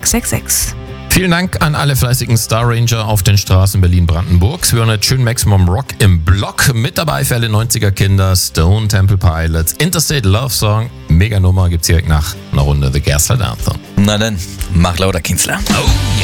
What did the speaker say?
666. Vielen Dank an alle fleißigen Star Ranger auf den Straßen Berlin-Brandenburgs. Wir hören jetzt schön Maximum Rock im Block. Mit dabei für alle 90er Kinder, Stone Temple Pilots, Interstate Love Song. Mega Nummer gibt's direkt nach einer Runde The Gaslight Anthem. Na dann, mach lauter, Kienzler. Oh.